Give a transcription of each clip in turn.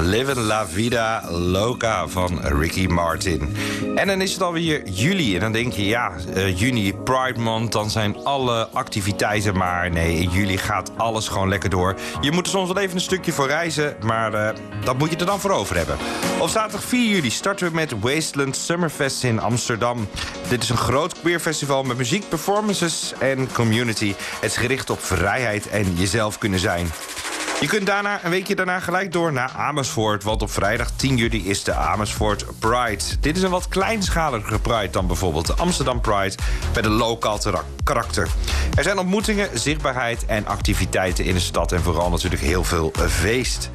Livin' La Vida Loca van Ricky Martin. En dan is het alweer juli. En dan denk je, juni, Pride Month, dan zijn alle activiteiten. Maar nee, in juli gaat alles gewoon lekker door. Je moet er soms wel even een stukje voor reizen, maar dat moet je er dan voor over hebben. Op zaterdag 4 juli starten we met Wasteland Summerfest in Amsterdam. Dit is een groot queerfestival met muziek, performances en community. Het is gericht op vrijheid en jezelf kunnen zijn. Je kunt een weekje daarna gelijk door naar Amersfoort, want op vrijdag 10 juli is de Amersfoort Pride. Dit is een wat kleinschalige Pride dan bijvoorbeeld de Amsterdam Pride met een lokaal karakter. Er zijn ontmoetingen, zichtbaarheid en activiteiten in de stad en vooral natuurlijk heel veel feest.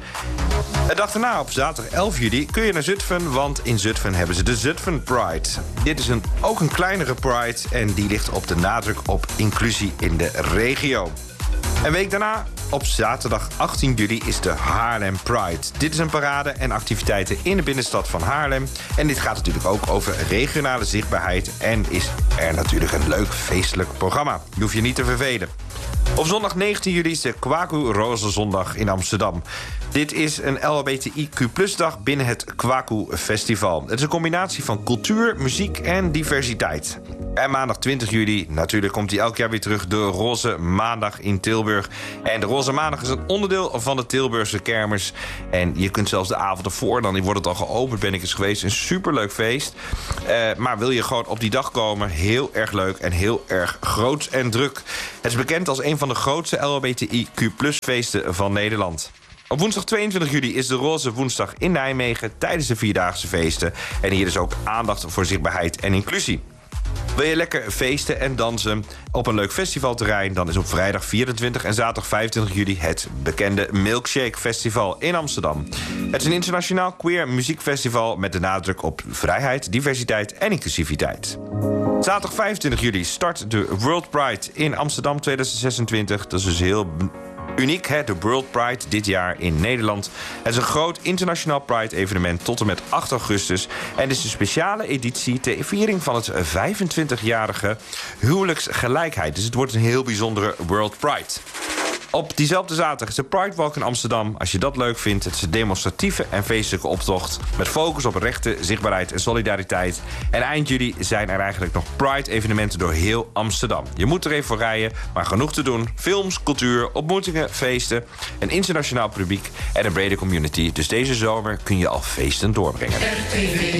De dag daarna, op zaterdag 11 juli, kun je naar Zutphen, want in Zutphen hebben ze de Zutphen Pride. Dit is ook een kleinere Pride en die ligt op de nadruk op inclusie in de regio. Een week daarna, op zaterdag 18 juli, is de Haarlem Pride. Dit is een parade en activiteiten in de binnenstad van Haarlem. En dit gaat natuurlijk ook over regionale zichtbaarheid en is er natuurlijk een leuk feestelijk programma. Je hoeft je niet te vervelen. Op zondag 19 juli is de Kwaku Roze Zondag in Amsterdam. Dit is een LHBTIQ+-dag binnen het Kwaku Festival. Het is een combinatie van cultuur, muziek en diversiteit. En maandag 20 juli, natuurlijk komt hij elk jaar weer terug, de Roze Maandag in Tilburg. En de Roze Maandag is een onderdeel van de Tilburgse kermis. En je kunt zelfs de avond ervoor, dan wordt het al geopend, ben ik eens geweest. Een superleuk feest. Maar wil je gewoon op die dag komen, heel erg leuk en heel erg groot en druk. Het is bekend als een van de grootste LHBTIQ+-feesten van Nederland. Op woensdag 22 juli is de Roze Woensdag in Nijmegen tijdens de Vierdaagse feesten. En hier is ook aandacht voor zichtbaarheid en inclusie. Wil je lekker feesten en dansen op een leuk festivalterrein, dan is op vrijdag 24 en zaterdag 25 juli het bekende Milkshake Festival in Amsterdam. Het is een internationaal queer muziekfestival met de nadruk op vrijheid, diversiteit en inclusiviteit. Zaterdag 25 juli start de World Pride in Amsterdam 2026. Dat is dus heel uniek, hè? De World Pride dit jaar in Nederland. Het is een groot internationaal Pride-evenement tot en met 8 augustus. En het is een speciale editie ter viering van het 25-jarige huwelijksgelijkheid. Dus het wordt een heel bijzondere World Pride. Op diezelfde zaterdag is de Pride Walk in Amsterdam. Als je dat leuk vindt, het is een demonstratieve en feestelijke optocht met focus op rechten, zichtbaarheid en solidariteit. En eind juli zijn er eigenlijk nog Pride-evenementen door heel Amsterdam. Je moet er even voor rijden, maar genoeg te doen. Films, cultuur, ontmoetingen, feesten, een internationaal publiek en een brede community. Dus deze zomer kun je al feesten doorbrengen.